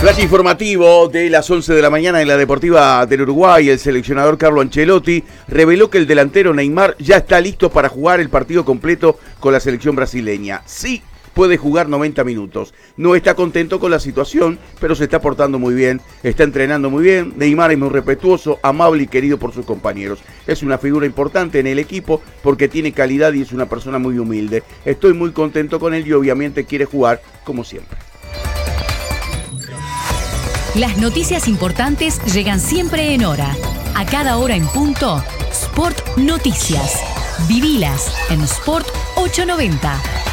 Flash informativo de las 11 de la mañana en la Deportiva del Uruguay. El seleccionador Carlo Ancelotti reveló que el delantero Neymar ya está listo para jugar el partido completo con la selección brasileña. Sí, puede jugar 90 minutos. No está contento con la situación, pero se está portando muy bien, está entrenando muy bien. Neymar es muy respetuoso, amable y querido por sus compañeros. Es una figura importante en el equipo porque tiene calidad y es una persona muy humilde. Estoy muy contento con él y obviamente quiere jugar como siempre. Las noticias importantes llegan siempre en hora. A cada hora en punto, Sport Noticias. Vivilas en Sport 890.